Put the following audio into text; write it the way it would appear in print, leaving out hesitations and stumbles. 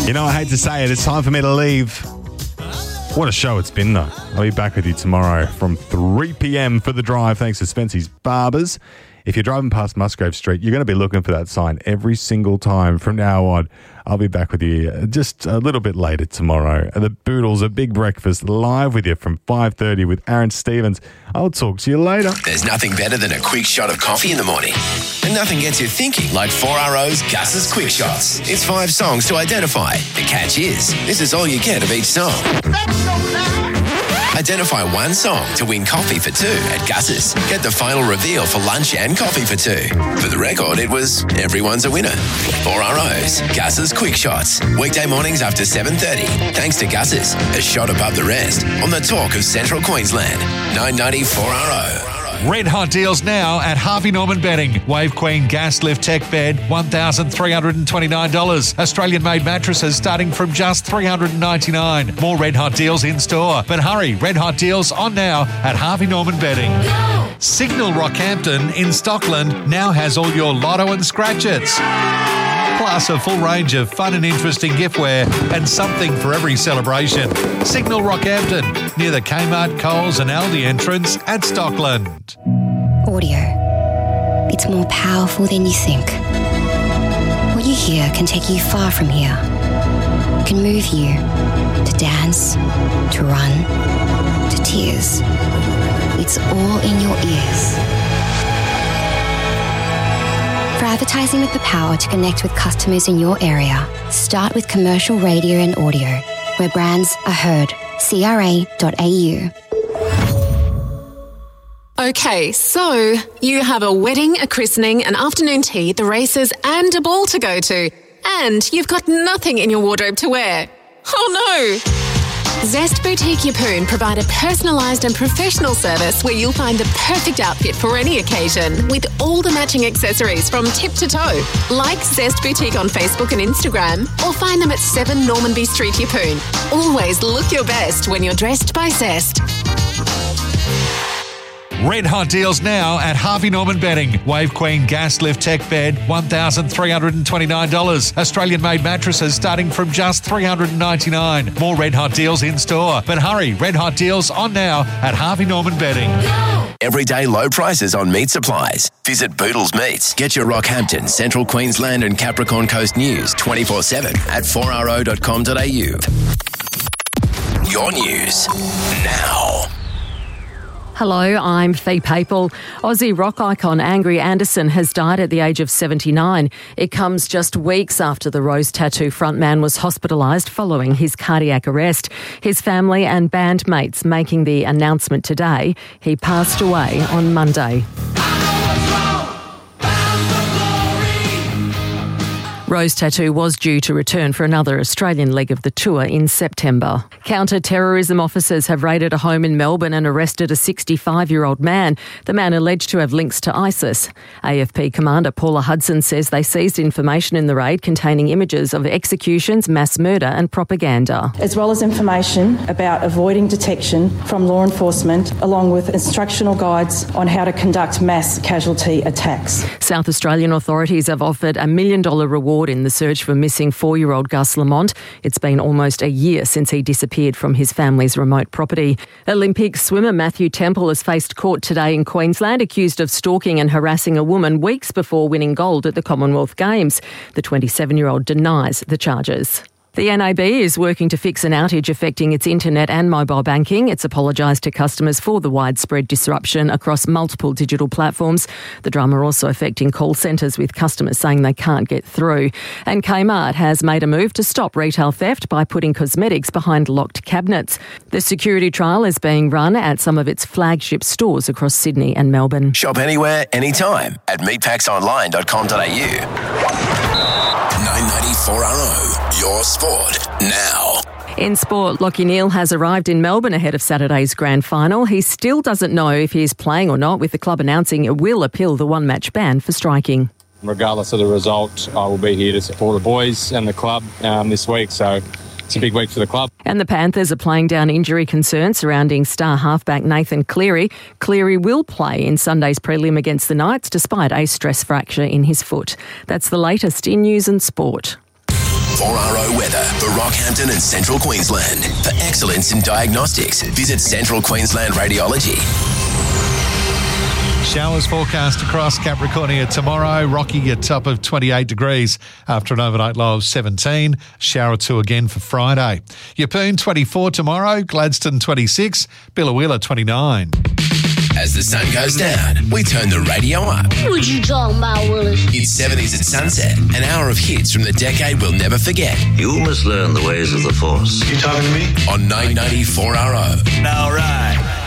You know, I hate to say it, it's time for me to leave. What a show it's been, though. I'll be back with you tomorrow from 3 p.m. for The Drive, thanks to Spency's Barbers. If you're driving past Musgrave Street, you're going to be looking for that sign every single time from now on. I'll be back with you just a little bit later tomorrow. The Boodles, a big breakfast, live with you from 5:30 with Aaron Stevens. I'll talk to you later. There's nothing better than a quick shot of coffee in the morning. And nothing gets you thinking like 4RO's Gus's Quick Shots. It's 5 songs to identify. The catch is, this is all you get of each song. Identify one song to win coffee for 2 at Gus's. Get the final reveal for lunch and coffee for 2. For the record, it was everyone's a winner. 4RO's Gus's Quick Shots. Weekday mornings after 7:30. Thanks to Gus's, a shot above the rest on the talk of Central Queensland. 990 4RO. Red hot deals now at Harvey Norman Bedding. Wave Queen Gas Lift Tech Bed, $1,329. Australian-made mattresses starting from just $399. More red hot deals in store. But hurry, red hot deals on now at Harvey Norman Bedding. Signal Rockhampton in Stockland now has all your lotto and scratch-its. Plus a full range of fun and interesting giftware and something for every celebration. Signal Rockhampton, near the Kmart, Coles and Aldi entrance at Stockland. Audio. It's more powerful than you think. What you hear can take you far from here. It can move you to dance, to run, to tears. It's all in your ears. For advertising with the power to connect with customers in your area, start with commercial radio and audio, where brands are heard. CRA.au. Okay, so you have a wedding, a christening, an afternoon tea, the races and a ball to go to. And you've got nothing in your wardrobe to wear. Oh no! Zest Boutique Yeppoon provide a personalised and professional service where you'll find the perfect outfit for any occasion with all the matching accessories from tip to toe. Like Zest Boutique on Facebook and Instagram or find them at 7 Normanby Street, Yeppoon. Always look your best when you're dressed by Zest. Red hot deals now at Harvey Norman Bedding. Wave Queen Gas Lift Tech Bed, $1,329. Australian-made mattresses starting from just $399. More red hot deals in store. But hurry, red hot deals on now at Harvey Norman Bedding. Everyday low prices on meat supplies. Visit Boodles Meats. Get your Rockhampton, Central Queensland and Capricorn Coast news 24/7 at 4ro.com.au. Your news now. Hello, I'm Fee Papel. Aussie rock icon Angry Anderson has died at the age of 79. It comes just weeks after the Rose Tattoo frontman was hospitalised following his cardiac arrest. His family and bandmates making the announcement today. He passed away on Monday. Rose Tattoo was due to return for another Australian leg of the tour in September. Counter-terrorism officers have raided a home in Melbourne and arrested a 65-year-old man. The man alleged to have links to ISIS. AFP commander Paula Hudson says they seized information in the raid containing images of executions, mass murder and propaganda. As well as information about avoiding detection from law enforcement, along with instructional guides on how to conduct mass casualty attacks. South Australian authorities have offered $1 million reward in the search for missing 4-year-old Gus Lamont. It's been almost a year since he disappeared from his family's remote property. Olympic swimmer Matthew Temple has faced court today in Queensland, accused of stalking and harassing a woman weeks before winning gold at the Commonwealth Games. The 27-year-old denies the charges. The NAB is working to fix an outage affecting its internet and mobile banking. It's apologised to customers for the widespread disruption across multiple digital platforms. The drama also affecting call centres, with customers saying they can't get through. And Kmart has made a move to stop retail theft by putting cosmetics behind locked cabinets. The security trial is being run at some of its flagship stores across Sydney and Melbourne. Shop anywhere, anytime at meatpacksonline.com.au. 994RO, your sport now. In sport, Lachie Neale has arrived in Melbourne ahead of Saturday's grand final. He still doesn't know if he is playing or not, with the club announcing it will appeal the one-match ban for striking. Regardless of the result, I will be here to support the boys and the club this week, so it's a big week for the club. And the Panthers are playing down injury concerns surrounding star halfback Nathan Cleary. Cleary will play in Sunday's prelim against the Knights despite a stress fracture in his foot. That's the latest in news and sport. 4RO weather for Rockhampton and Central Queensland. For excellence in diagnostics, visit Central Queensland Radiology. Showers forecast across Capricornia tomorrow. Rocky at top of 28 degrees after an overnight low of 17. Shower or two again for Friday. Yeppoon 24 tomorrow. Gladstone 26. Billawheeler 29. As the sun goes down, we turn the radio up. What you talking about, Willis? It's 70s at sunset, an hour of hits from the decade we'll never forget. You must learn the ways of the Force. You talking to me? On 990 4RO. All right.